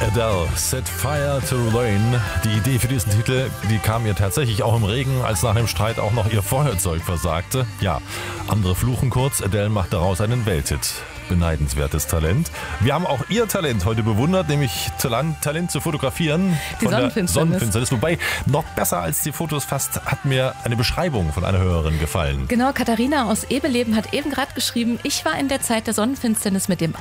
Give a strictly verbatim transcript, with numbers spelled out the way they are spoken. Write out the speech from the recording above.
Adele, Set Fire to Rain. Die Idee für diesen Titel, die kam ihr tatsächlich auch im Regen, als nach dem Streit auch noch ihr Feuerzeug versagte. Ja, andere fluchen kurz, Adele macht daraus einen Welthit. Beneidenswertes Talent. Wir haben auch ihr Talent heute bewundert, nämlich Talent, Talent zu fotografieren. Die von Sonnenfinsternis. Der Sonnenfinsternis. Wobei, noch besser als die Fotos fast hat mir eine Beschreibung von einer Hörerin gefallen. Genau, Katharina aus Ebeleben hat eben gerade geschrieben, ich war in der Zeit der Sonnenfinsternis mit dem